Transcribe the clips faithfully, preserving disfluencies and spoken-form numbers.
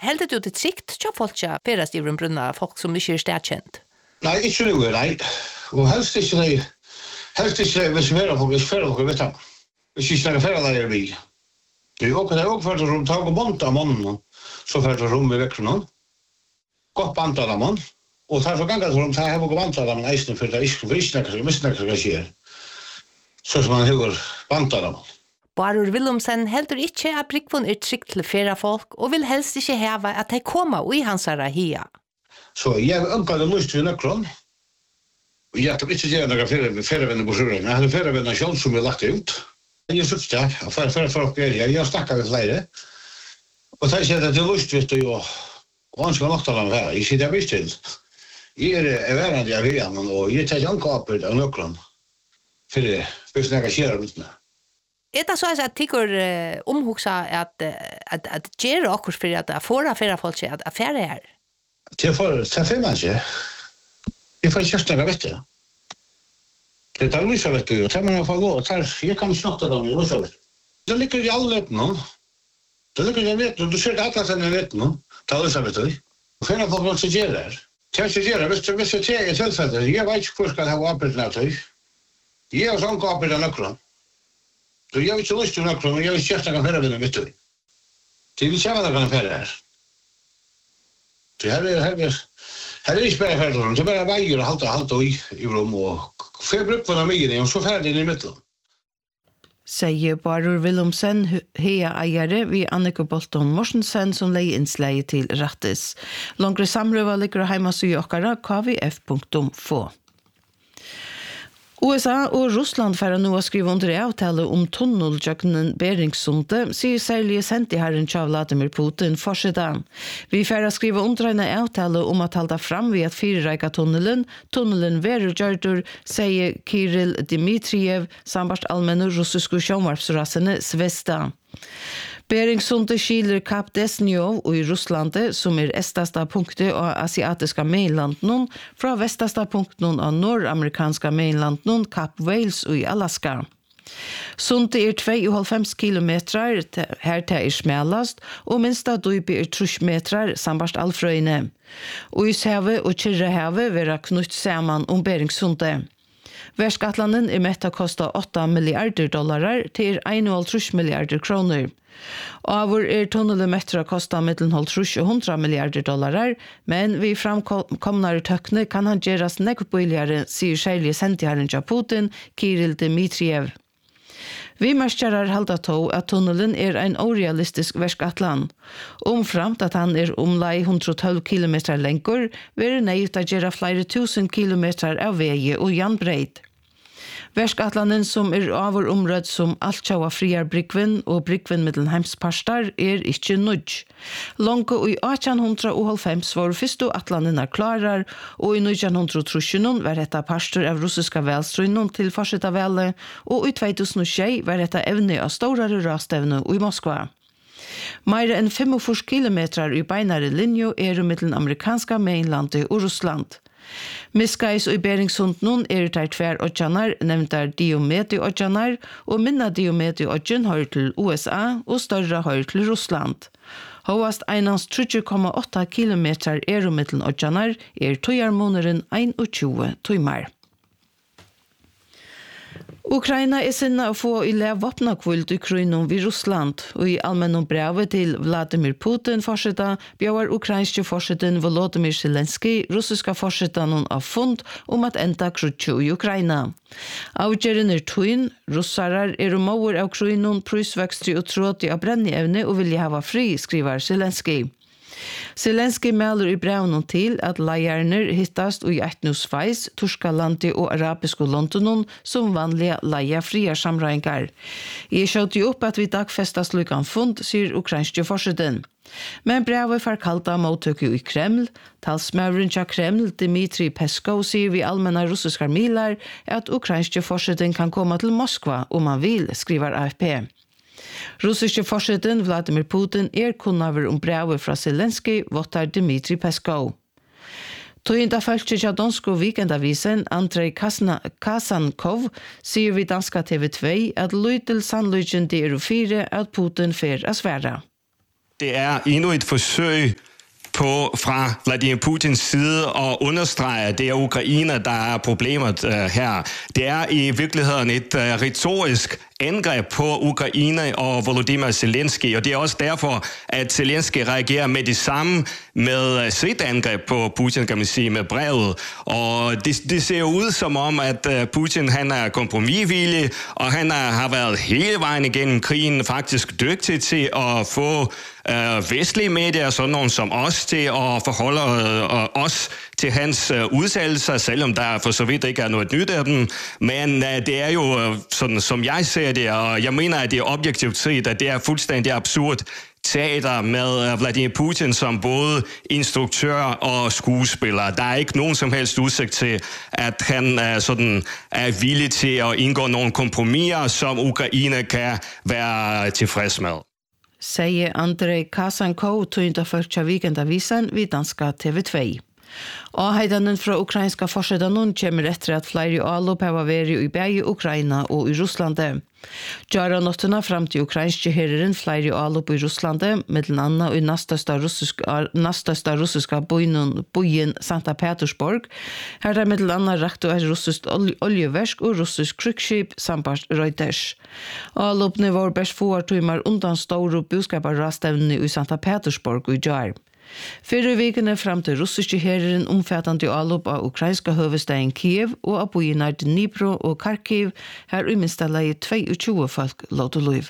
Helt du till trikt så folk ja peras i brunna folk som inte är stadkänt. Nej, inte nu nej. Och helst inte nej. Helst inte hvis vi är på hvis för och vet jag. Hvis vi snackar för där vi. Det är också det också för att de tar på band av mannen så för att rum vi väcker någon. Gott band av man. Och tar så gånger som tar hem och band av man isen för det är inte visst när vi snackar vad sker. Så som man hör band av man. Barur Willumsen heldur ikkje at Brickvon er trygt til fera folk og vil helst ikkje heva at de koma og i hansara hia. Så jeg ønsker det lyst til nøkron. Og jeg har ikke gjerne noen ferievenner på sjøren. Jeg har ferievenner selv som er lagt ut. Jeg synes det, og for folk er jeg. Jeg har snakket med flere. Og det er det lyst til å jo vanskelig nok til her. Jeg sier det visst til. Jeg er værende av hien, og jeg tar ikke ankaper av nøkron. For det hvis jeg skjer ut med. Er det så at tykker uh, omhugsa at, at, at gjøre okkur for at fåra fyrra folk at affære her? Til for, til for man ikke. Jeg får ikke snakke vet du. Det er lysa vet du, og til man får gå, jeg kan snakke dem i lysa vet du. Det ligger i alle vet nå. Det ligger i vet du, du ser alle sine vet nå, til lysa vet du. Fyrra folk må ikke gjøre her. Til å gjøre, hvis du hvis du tar i tilfellet, jeg vet ikke hvor skal jeg ha åpnet av tøy. Jeg har sånn åpnet av nøkron. Så jag vill inte lyssna på någon, jag vill köra någon färre vid vet du. Det vill köra någon färre här. Det här är här är här är inte bara färre, det bara väger och halta halta i i rum och för bruk på mig och så färdig i mitten. Säger Barur Willumsen, hea eiere vi Annike Bolton Morsensen som leier innslag til Rattis. Långre samrøva ligger heima så i okkara k v f punktum f o. U S A og Russland færre nå å skrive under avtale om tunneljakten Beringsundet, sier særlig sentiherren Tja Vladimir Putin fortsetter. Vi færre skrive under en avtale om at halda fram ved at firereika tunnelen, tunnelen Verugjørdur, sier Kirill Dmitriev, sambart allmenne russiske sjånvarpsrassene Svesta. Beringsundet skiler Kap Desnjov og i Russlandet, som er estasta punktet av asiatiska mainlanden, fra vestasta punkten av nordamerikanska mainlanden, Kap Wales og i Alaska. Sundet er tjuehalvfems kilometer, her til er smelast, og minsta dype er trus meter, sambart allfrøyne. Og i Seve og Kyrrehave vera knutt saman om Beringsundet. Värskatlanen er mett å kosta åtta milliarder dollarer til en komma tre milliarder kroner. Avur er tunnelen mettra kosta mellom halvtrus og hundra milliarder dollarer, men vi framkomnare tøkne kan han gjeras nekvbøyligere, sier særlig sentiherren til Putin, Kirill Dmitriev. Vi mestjarar halda tå at tunnelen er ein orealistisk verskatlan. Omframt at han er omlai hundra og tolv kilometer lengur, vil nøyt å gjøre flere tusen kilometer av veie og jernbreit. Verskatlanen som er avur omrød som altsjaua friar Brickvin og Brickvin middelen heimsparstar er ikkje nudj. Lonke og i atjan hundra og halvfems var fyrstu atlanen er klarar, og i nitjan hundra og trusjonen var etta pastor av russiska velstrøynon til forsetta vele, og i två tusen og tjei var etta evne av storare rastevne i Moskva. Meire enn fyrtiofem kilometer i beinare linjo er middelen amerikanska mainlandet og Russland. Miskais og i Beringsunden er det tver åttjanar, nevnt er Diomedi-åttjanar, og minna Diomedi-åttjen høyr til U S A og større høyr til Russland. Hovast einans tre komma åtta kilometer er og middelen åttjanar er tøyarmåneren einogtjúgu tøymar. Ukraina er sinna å få i lev vapnakvult i krynon vid Russland, og i allmennom brevet til Vladimir Putin forsetta bjauar ukrainske forseten Volodymyr Zelensky russiska forsetanon av fund om at enda krutju i Ukraina. Avgjeren er tuin, russarar er umauer av krynon, prysvekstri og tråd i av brennievne og vilja hava fri, skriver Zelensky. Zelensky melder i brevnen til at leierne hittast i etnusveis, Turskalandet og arabiske Londonon som vanlige leia fria samrøyngar. Jeg skjøtte opp at vi dagfestas lukan fund, sier ukrainske forsiden. Men brevet forkalta mottøkket i Kreml. Talsmøveren til Kreml, Dmitri Peskov, sier vi allmänna russiska milar at ukrainske forsiden kan komme til Moskva om han vil, skriver A F P. Russiske forseten Vladimir Putin er kunnaver om brevet fra Zelensky, vottar Dmitri Peskov. Tøynda fælkje til dansk og vikendavisen Andrei Kasankov sier vi danska T V två at lytel sannløyken det er fire at Putin fer a sværa. det er endnu et forsøg på fra Vladimir Putins side at understrege, at det er Ukraine, der er problemet uh, her. Det er i virkeligheden et uh, retorisk angreb på Ukraine og Volodymyr Zelensky, og det er også derfor, at Zelensky reagerer med det samme med sit angreb på Putin, kan man sige, med brevet. Og det, det ser ud som om, at uh, Putin han er kompromisvillig, og han er, har været hele vejen igennem krigen faktisk dygtig til at få uh, vestlige medier, sådan nogen som os, til at forholde uh, os til hans uh, udtalelser, selvom der for så vidt ikke er noget nyt af dem. Men uh, det er jo, uh, sådan som jeg ser det, og jeg mener, at det er objektivt set, at det er fuldstændig absurd teater med uh, Vladimir Putin som både instruktør og skuespiller. Der er ikke nogen som helst udsigt til, at han uh, sådan er villig til at indgå nogle kompromiser, som Ukraine kan være tilfreds med. Sier Andrei Kasanko, tøynda førtja weekendavisen vid danska T V to. Og heidanen fra ukrainska forsedanen kommer etter at flere allop har vært i begge Ukraina og i Russlande. Gjara nottena fram til ukrainske herren flere allop i Russlande, mellom anna i nastøsta russiska, nastøsta russiska bojen, bojen Santa Petersburg. Her er mellom anna rakt og er russisk oljeversk og russisk krykkskip samt Reuters. Allopne var best få timer undan store budskaparrastevnene i Santa Petersburg i Jar. Fyrre vikene fram til russiske herren omfattende allop av ukrainska hovedstaden Kiev og av bojene Dnipro og Kharkiv her i minstelige tjueto folk låte liv.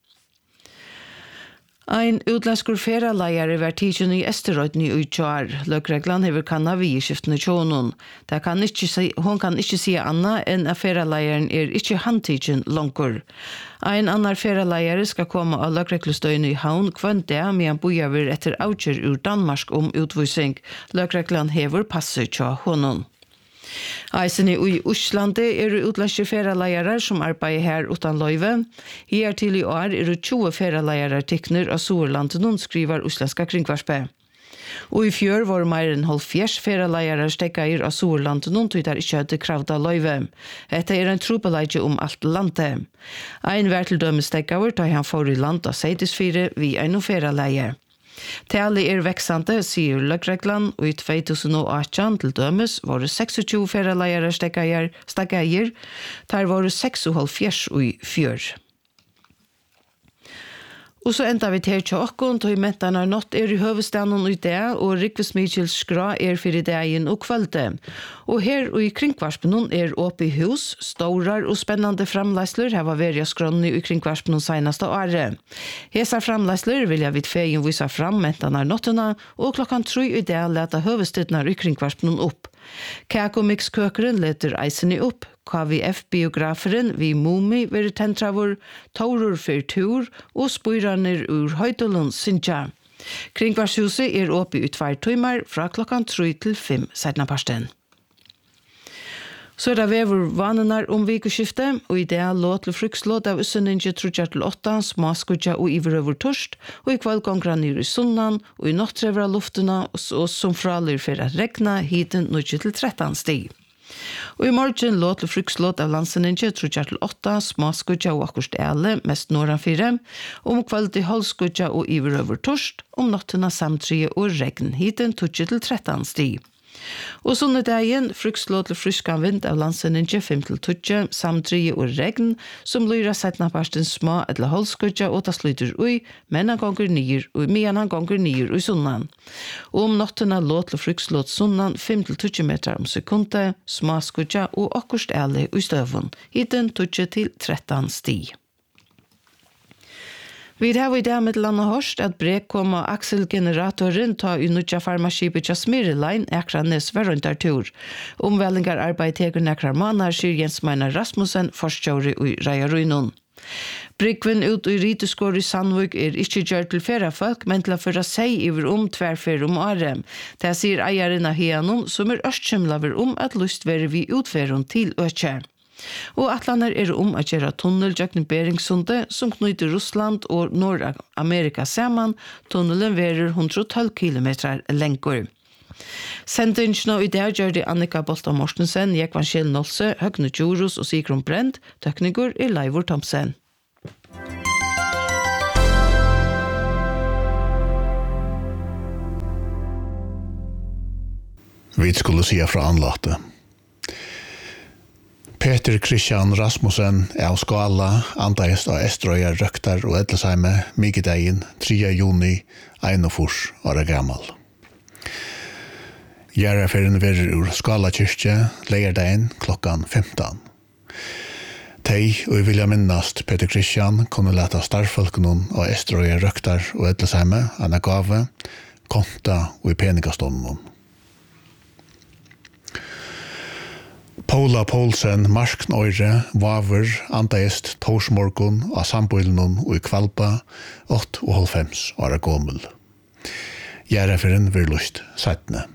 Ein utländsk ferieleiare var tidsen i Esterøyden i Utjar. Løkreglan hever kanna vi i skiftende tjonen. Kan si, hon kan ikke si anna enn at ferieleieren er ikke handtidsen langkur. Ein annar ferieleiare skal komme av løkreglestøyene i havn kvønte, medan bojaver etter avgjør ur Danmark om utvisning. Løkreglan hever passet tja honom. Eisen i Oslandet er utlandske ferieleiere som arbeider her utan løyve. Her til i år er tjue ferieleiere tikner av Sorlandet, skriver Oslandska kringvarspe. Og i fjør var mer enn halvfjerds ferieleiere stekkeir av Sorlandet, tog der ikke hadde kravd av løyve. Dette er en trobeleidje om alt landet. Ein vær til dømme stekkeir tar han for i land av Seidisfire vi er noen ferieleier. Tale er veksande, sier løkreglan, og i to tusen og atten til dømes var det tjueseks ferieleiere stegeier, der var det seksoghalvfjerds og i fjør. Og så enda vi til til åkken, til mentene er nått er i høvestaden i det, og Rikvis Michels skra er for i dagen og kvölde. Og her og i kringvarspen er oppe i hus, store og spennende framleisler har vært i skrånene i kringvarspen seneste året. Hesa framleisler vil jeg vidt feien vise fram mentene er nåttene, og klokkan tre i det leta høvestidene i kringvarspen opp. Kakomix-køkeren leter eisen i opp, K V F-biograferen vi Mumi ved tentravur, Taurur for tur og spyraner ur Høydalund Sintja. Kringvarshuset er oppe i tvær timer fra klokkan tre til fem sednaparsten. Så er det vever vanenar om vikeskiftet, og i det låt til frukslåt av Øsseninje trutjar til åtta, smaskudja og iverøver torst, og i kveldgångra nyr i sunnan, og i nottrever av luftena, og som fraler for at regna hiten nødje til trettan stig. Og i morgen låt til frukslåt av Landseninje trutjar til åtta, smaskudja og akkurst ele, mest norran fire, om kveld til halskudja og iverøver torst, om nottena samtrige og regn hiten nødje til trettan stig. Og sånne dagen, frukslåt til fryskan vind av Landseninje fem til tolv, samtrige og regn, som lyra setnaparsten små eller holskudja og ta slutter ui, men han gonger nyer, og men han gonger nyer ui sunnan. Og om nottena låt til frukslåt sunnan fem til tolv meter om sekunde, små skudja og akkurst ele ui støvun, hiten tolv til trettan stig. Vi har i dag med landet hørst at brek kom av akselgeneratoren ta i nødja farmaskipet til Smirilein ekranes hverandre tur. Omvellingar arbeid tegur nekrar manar, sier Jens Meinar Rasmussen, forskjøri i Rajaruinon. Brikven ut i Riteskår i Sandvik er ikke gjør til færre folk, men til å føre seg iver om tverfer om året. Det sier eieren av Hianon, som er østkjemlaver om at lyst være vi utføren til økje. Og atlaner er om at gjøre tunnel gjøkken Beringsundet som knyter Russland og Nord-Amerika sammen. Tunnelen verer hundre og tolv kilometer lenger. Sendingen og i dag gjør det Annika Bolton Mortensen, Jekvan Kjell Nolse, Høgne Djurus og Sigrun Brent. Tekniker er Leivor Thomsen. vi skulle si fra anlate. Peter Christian Rasmussen er av skala, antaist av Estrøya, Røktar og Edlesheime, Migedegin, tredje juni, einogfors år gammal. Gjerraferien verer ur Skala kyrkje, leierdein klokkan femton. Tei, og jeg vilja minnast Peter Christian, kunne leta starfolkenen av Estrøya, Røktar og Edlesheime, anna gave, konta og i peningastunden. Paula Poulsen, Marskn Øyre, Vaver, Antaist, Torsmorgon, av Sambøylenon og i Kvalpa, åtte og halvfems år gammel. Gjerraferien vil lust settene.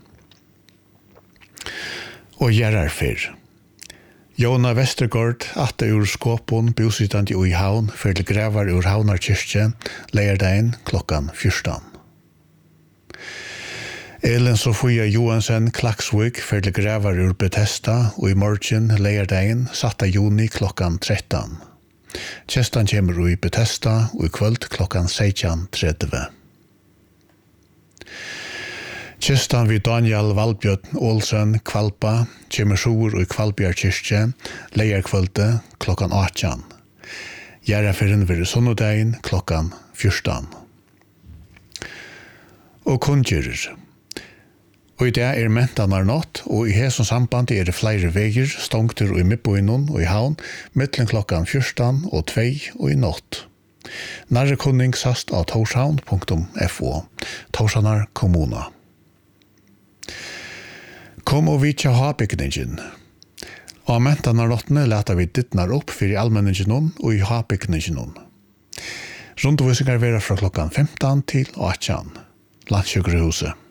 Og Gjerrarfer. Jona Vestergaard, atte ur Skåpon, bosittande i Havn, fyrir grevar ur Havnar kyrkje, leierdein klokkan fjorton. Elen Sofia Johansen, Klaksvik, fyrir grevar ur Bethesda, og i morgen leierdein, satta juni klokkan tretton. Kjestan kommer ui Bethesda, og i kvöld klokkan seksten tretti. Kjestan vid Daniel Valbjørn Olsen, Kvalpa, kommer sjur og i Kvalbjørn kyrkje, leierkvölde klokkan atten. Gjerraferien vil sunnodegin klokkan fjorton. Og kundgjører. Og i det er mentanar nått, og i hesson samband er det flere veger, stongter og i midtboinon og i havn, mittlen klokkan fjorton og tvei og i nått. Nærre kunning sast av torshavn punktum f o, Torshavnar kommuna. Kom og vitja ha-bygningen. Og mentanar nottene leta vi dittnar opp fyrir allmenningen og i ha-bygningen. Rundvisningar vera fra klokkan femton til atten. Landsjøkrehuset.